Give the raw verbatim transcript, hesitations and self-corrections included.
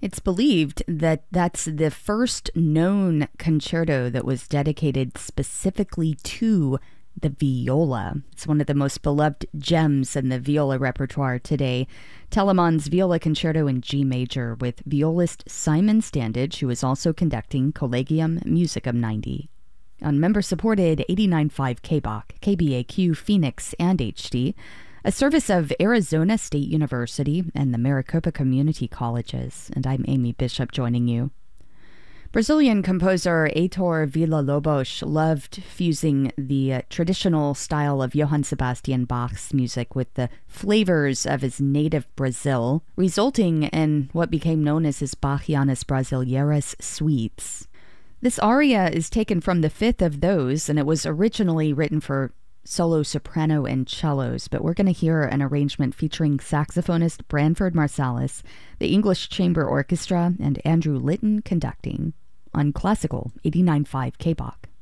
It's believed that that's the first known concerto that was dedicated specifically to the viola. It's one of the most beloved gems in the viola repertoire today. Telemann's Viola Concerto in G major with violist Simon Standage, who is also conducting Collegium Musicum ninety. On member-supported eighty-nine point five K B O C, K B A Q, Phoenix, and H D, a service of Arizona State University and the Maricopa Community Colleges. And I'm Amy Bishop joining you. Brazilian composer Heitor Villa-Lobos loved fusing the uh, traditional style of Johann Sebastian Bach's music with the flavors of his native Brazil, resulting in what became known as his Bachianas Brasileiras suites. This aria is taken from the fifth of those, and it was originally written for solo soprano and cellos, but we're going to hear an arrangement featuring saxophonist Branford Marsalis, the English Chamber Orchestra, and Andrew Litton conducting on Classical eighty-nine point five K B O C.